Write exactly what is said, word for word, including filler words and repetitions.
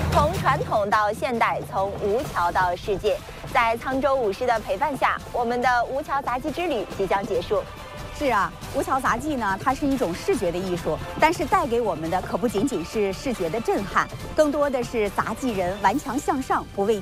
从传统到现代，从吴桥到世界，在沧州武师的陪伴下，我们的吴桥杂技之旅即将结束。 是啊，吴桥杂技呢，它是一种视觉的艺术，但是带给我们的可不仅仅是视觉的震撼，更多的是杂技人顽强向上、不畏